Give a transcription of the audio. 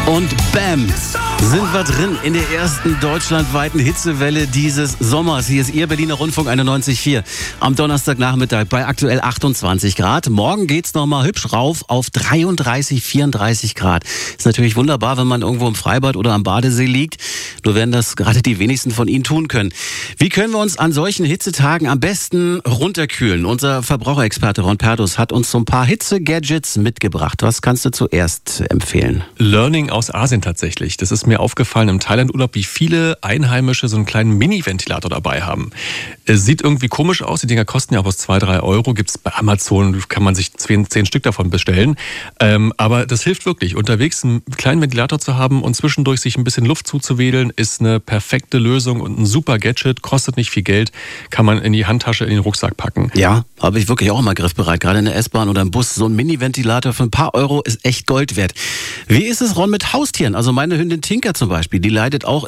Und bam, sind wir drin in der ersten deutschlandweiten Hitzewelle dieses Sommers. Hier ist Ihr Berliner Rundfunk 91.4 am Donnerstagnachmittag bei aktuell 28 Grad. Morgen geht's nochmal hübsch rauf auf 33, 34 Grad. Ist natürlich wunderbar, wenn man irgendwo im Freibad oder am Badesee liegt. Nur werden das gerade die wenigsten von Ihnen tun können. Wie können wir uns an solchen Hitzetagen am besten runterkühlen? Unser Verbraucherexperte Ron Perdus hat uns so ein paar Hitze-Gadgets mitgebracht. Was kannst du zuerst empfehlen? Learning aus Asien tatsächlich. Das ist mir aufgefallen im Thailand-Urlaub, wie viele Einheimische so einen kleinen Mini-Ventilator dabei haben. Es sieht irgendwie komisch aus. Die Dinger kosten ja auch was 2-3 Euro. Gibt's bei Amazon, kann man sich 10 Stück davon bestellen. Aber das hilft wirklich. Unterwegs einen kleinen Ventilator zu haben und zwischendurch sich ein bisschen Luft zuzuwedeln, ist eine perfekte Lösung und ein super Gadget. Kostet nicht viel Geld. Kann man in die Handtasche, in den Rucksack packen. Ja, habe ich wirklich auch immer griffbereit. Gerade in der S-Bahn oder im Bus. So ein Mini-Ventilator für ein paar Euro ist echt Gold wert. Wie ist es, Ron, mit Haustieren? Also meine Hündin Tinker zum Beispiel, die leidet auch